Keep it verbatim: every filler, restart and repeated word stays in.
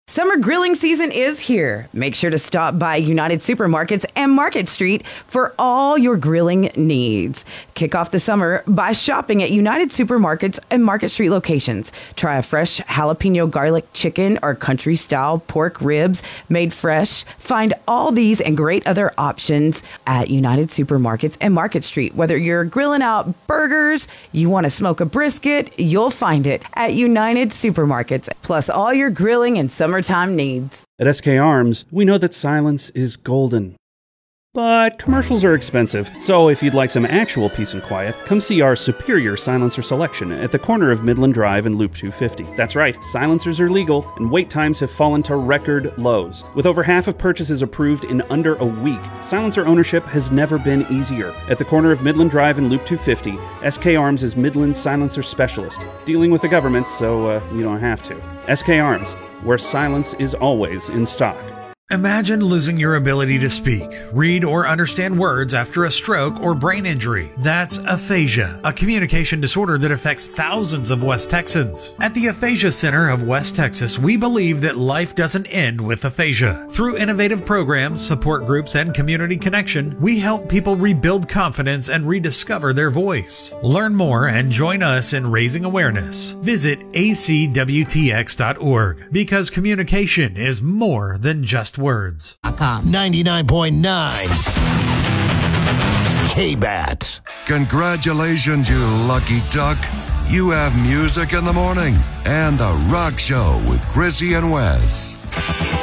Summer grilling season is here. Make sure to stop by United Supermarkets and Market Street for all your grilling needs. Kick off the summer by shopping at United Supermarkets and Market Street locations. Try a fresh jalapeno garlic chicken or country-style pork ribs made fresh. Find all these and great other options at United Supermarkets and Market Street. Whether you're grilling out burgers, you want to smoke a brisket, you'll find it at United Supermarkets. Plus all your grilling and summer time needs. At S K Arms, we know that silence is golden. But commercials are expensive, so if you'd like some actual peace and quiet, come see our superior silencer selection at the corner of Midland Drive and Loop two fifty. That's right, silencers are legal, and wait times have fallen to record lows. With over half of purchases approved in under a week, silencer ownership has never been easier. At the corner of Midland Drive and Loop two fifty, S K Arms is Midland's silencer specialist, dealing with the government so uh, you don't have to. S K Arms, where silence is always in stock. Imagine losing your ability to speak, read, or understand words after a stroke or brain injury. That's aphasia, a communication disorder that affects thousands of West Texans. At the Aphasia Center of West Texas, we believe that life doesn't end with aphasia. Through innovative programs, support groups, and community connection, we help people rebuild confidence and rediscover their voice. Learn more and join us in raising awareness. Visit A C W T X dot org because communication is more than just words. ninety-nine point nine K-Bat. Congratulations, you lucky duck. You have music in the morning and the Rock Show with Chrissy and Wes.